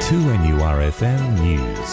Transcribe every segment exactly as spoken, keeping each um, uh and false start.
two N U R F M News.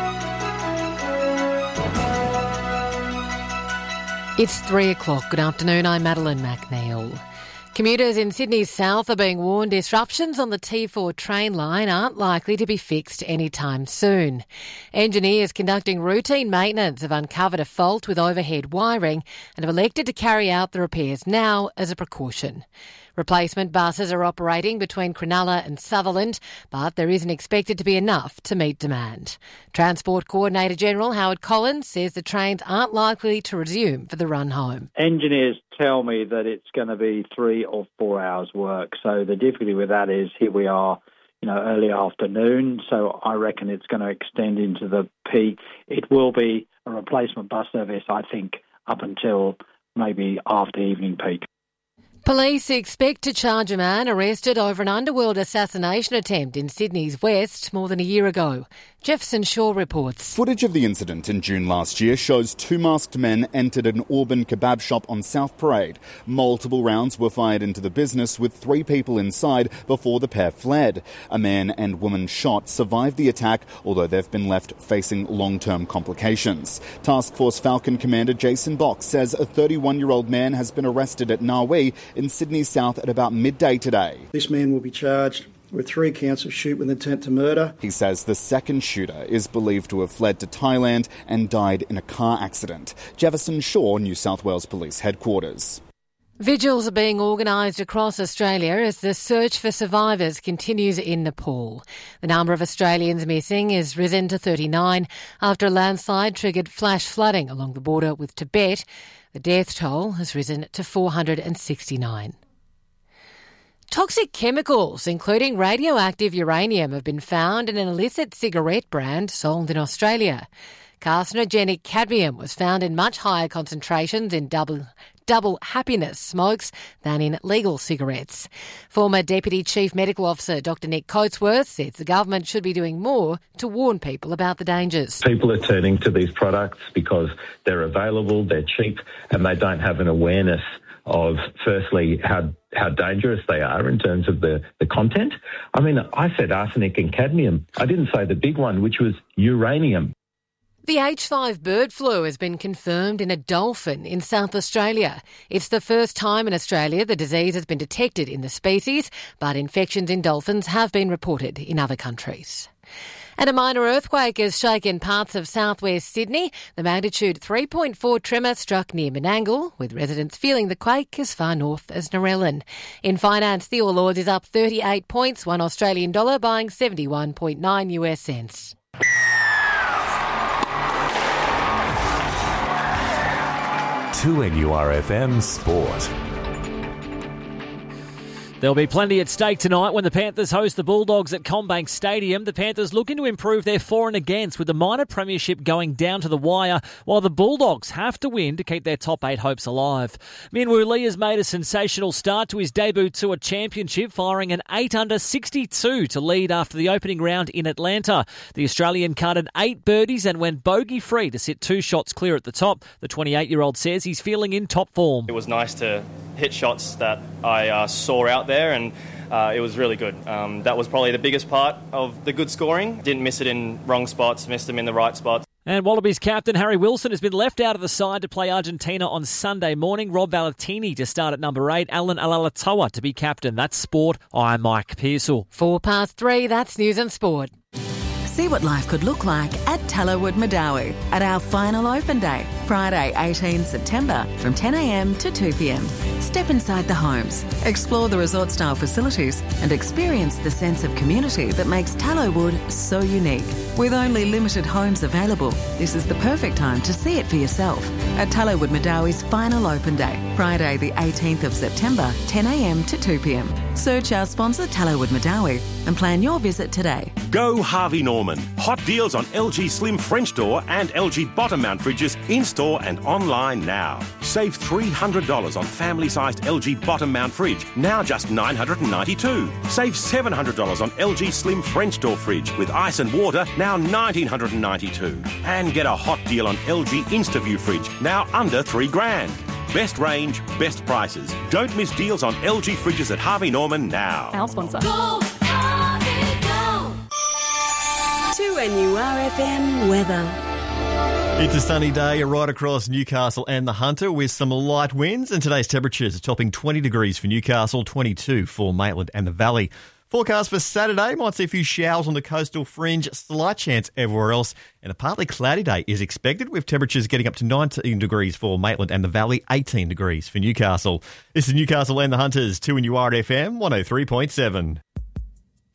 It's three o'clock. Good afternoon, I'm Madeline McNeil. Commuters in Sydney's south are being warned disruptions on the T four train line aren't likely to be fixed anytime soon. Engineers conducting routine maintenance have uncovered a fault with overhead wiring and have elected to carry out the repairs now as a precaution. Replacement buses are operating between Cronulla and Sutherland, but there isn't expected to be enough to meet demand. Transport Coordinator General Howard Collins says the trains aren't likely to resume for the run home. Engineers tell me that it's going to be three or four hours work. So the difficulty with that is here we are, you know, early afternoon. So I reckon it's going to extend into the peak. It will be a replacement bus service, I think, up until maybe after evening peak. Police expect to charge a man arrested over an underworld assassination attempt in Sydney's west more than a year ago. Jefferson Shaw reports. Footage of the incident in June last year shows two masked men entered an Auburn kebab shop on South Parade. Multiple rounds were fired into the business with three people inside before the pair fled. A man and woman shot survived the attack, although they've been left facing long-term complications. Task Force Falcon Commander Jason Box says a thirty-one-year-old man has been arrested at Narwee in Sydney South at about midday today. This man will be charged with three counts of shoot with intent to murder. He says the second shooter is believed to have fled to Thailand and died in a car accident. Jefferson Shaw, New South Wales Police Headquarters. Vigils are being organised across Australia as the search for survivors continues in Nepal. The number of Australians missing has risen to thirty-nine after a landslide triggered flash flooding along the border with Tibet. The death toll has risen to four hundred sixty-nine. Toxic chemicals, including radioactive uranium, have been found in an illicit cigarette brand sold in Australia. Carcinogenic cadmium was found in much higher concentrations in double double happiness smokes than in legal cigarettes. Former Deputy Chief Medical Officer Doctor Nick Coatsworth says the government should be doing more to warn people about the dangers. People are turning to these products because they're available, they're cheap, and they don't have an awareness of, firstly, how how dangerous they are in terms of the, the content. I mean, I said arsenic and cadmium. I didn't say the big one, which was uranium. The H five bird flu has been confirmed in a dolphin in South Australia. It's the first time in Australia the disease has been detected in the species, but infections in dolphins have been reported in other countries. And a minor earthquake has shaken parts of southwest Sydney. The magnitude three point four tremor struck near Menangle, with residents feeling the quake as far north as Narellan. In finance, the All Ords is up thirty-eight points, one Australian dollar buying seventy-one point nine U S cents. two N U R F M Sport. There'll be plenty at stake tonight when the Panthers host the Bulldogs at CommBank Stadium. The Panthers looking to improve their for and against with the minor premiership going down to the wire, while the Bulldogs have to win to keep their top eight hopes alive. Minwoo Lee has made a sensational start to his debut tour championship, firing an eight under sixty-two to lead after the opening round in Atlanta. The Australian cutted eight birdies and went bogey-free to sit two shots clear at the top. The twenty-eight-year-old says he's feeling in top form. It was nice to hit shots that I uh, saw out there, and uh, it was really good. Um, that was probably the biggest part of the good scoring. Didn't miss it in wrong spots, missed them in the right spots. And Wallabies captain Harry Wilson has been left out of the side to play Argentina on Sunday morning. Rob Valentini to start at number eight. Alan Alalatoa to be captain. That's sport. I'm Mike Pearsall. Four past three, that's news and sport. See what life could look like at Tallowood Madawi at our final open day, Friday eighteenth September from ten a m to two p m. Step inside the homes, explore the resort-style facilities and experience the sense of community that makes Tallowood so unique. With only limited homes available, this is the perfect time to see it for yourself at Tallowood Madawi's final open day, Friday the eighteenth of September, ten a m to two p m. Search our sponsor Tallowood Madawi and plan your visit today. Go Harvey Norman. Hot deals on L G Slim French door and L G bottom mount fridges in-store and online now. Save three hundred dollars on family-sized L G bottom mount fridge, now just nine hundred ninety-two dollars. Save seven hundred dollars on L G Slim French door fridge with ice and water, now one thousand nine hundred ninety-two dollars. And get a hot deal on L G InstaView fridge, now under three grand. Best range, best prices. Don't miss deals on L G fridges at Harvey Norman now. Our sponsor. Go, Harvey, go. two N U R F M weather. It's a sunny day right across Newcastle and the Hunter with some light winds, and today's temperatures are topping twenty degrees for Newcastle, twenty-two for Maitland and the Valley. Forecast for Saturday, might see a few showers on the coastal fringe, slight chance everywhere else, and a partly cloudy day is expected with temperatures getting up to nineteen degrees for Maitland and the Valley, eighteen degrees for Newcastle. This is Newcastle and the Hunters, two N U R F M one oh three point seven.